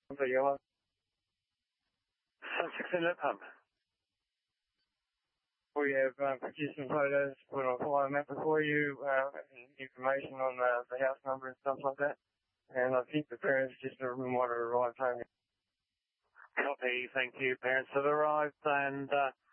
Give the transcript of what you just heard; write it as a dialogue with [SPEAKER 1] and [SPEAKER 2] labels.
[SPEAKER 1] number you want? 16 at pump. We have produced some photos, put on a flyer map before you, information on the house number and stuff like that. And I think the parents just might have arrived home.
[SPEAKER 2] Copy, thank you. Parents have arrived and